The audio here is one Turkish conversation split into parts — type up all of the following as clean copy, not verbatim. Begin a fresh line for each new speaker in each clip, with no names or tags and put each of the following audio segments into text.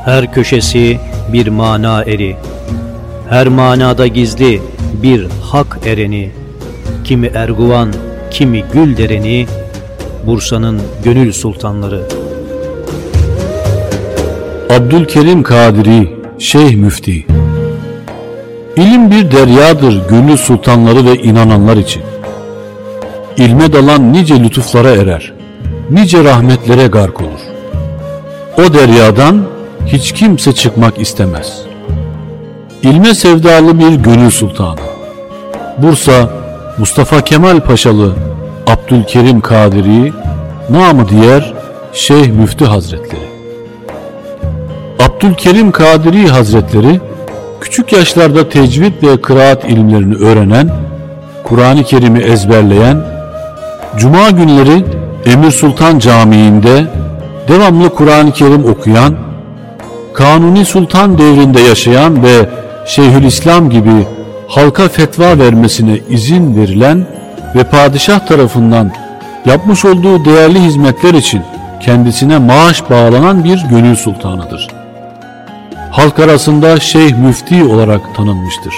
Her köşesi bir mana eri, her manada gizli bir hak ereni, kimi Erguvan, kimi Güldereni, Bursa'nın gönül sultanları.
Abdülkerim Kadiri, Şeyh Müfti. İlim bir deryadır gönül sultanları ve inananlar için. İlme dalan nice lütuflara erer, nice rahmetlere gark olur. O deryadan hiç kimse çıkmak istemez. İlme sevdalı bir gönül sultanı. Bursa Mustafa Kemal Paşalı Abdülkerim Kadiri, namı diğer Şeyh Müftü Hazretleri. Abdülkerim Kadiri Hazretleri, küçük yaşlarda tecvid ve kıraat ilimlerini öğrenen, Kur'an-ı Kerim'i ezberleyen, Cuma günleri Emir Sultan Camii'nde devamlı Kur'an-ı Kerim okuyan, Kanuni Sultan devrinde yaşayan ve Şeyhülislam gibi halka fetva vermesine izin verilen ve padişah tarafından yapmış olduğu değerli hizmetler için kendisine maaş bağlanan bir gönül sultanıdır. Halk arasında Şeyh Müfti olarak tanınmıştır.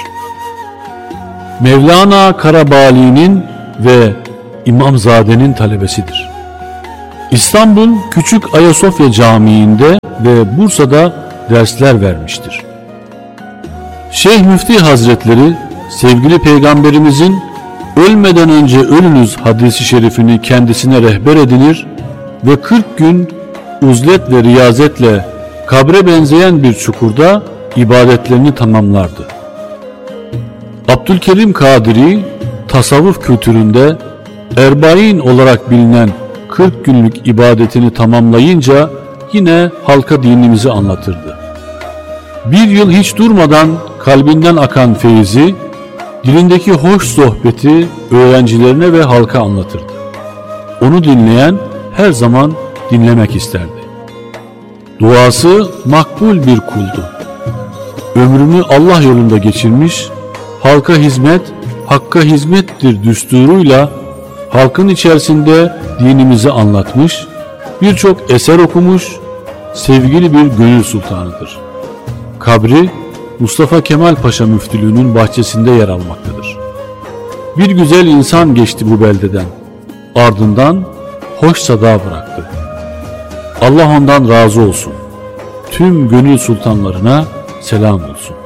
Mevlana Karabali'nin ve İmamzade'nin talebesidir. İstanbul Küçük Ayasofya Camii'nde ve Bursa'da dersler vermiştir. Şeyh Müfti Hazretleri, sevgili Peygamberimizin ölmeden önce ölünüz hadisi şerifini kendisine rehber edinir ve 40 gün uzlet ve riyazetle kabre benzeyen bir çukurda ibadetlerini tamamlardı. Abdülkerim Kadiri, tasavvuf kültüründe Erbain olarak bilinen 40 günlük ibadetini tamamlayınca yine halka dinimizi anlatırdı. Bir yıl hiç durmadan kalbinden akan feyzi, dilindeki hoş sohbeti öğrencilerine ve halka anlatırdı. Onu dinleyen her zaman dinlemek isterdi. Duası makbul bir kuldu. Ömrünü Allah yolunda geçirmiş, halka hizmet, hakka hizmettir düsturuyla halkın içerisinde dinimizi anlatmış, birçok eser okumuş, sevgili bir gönül sultanıdır. Kabri Mustafa Kemal Paşa Müftülüğü'nün bahçesinde yer almaktadır. Bir güzel insan geçti bu beldeden, ardından hoş sada bıraktı. Allah ondan razı olsun. Tüm gönül sultanlarına selam olsun.